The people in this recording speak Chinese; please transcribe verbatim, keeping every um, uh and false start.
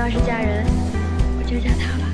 要是嫁人，我就嫁他了。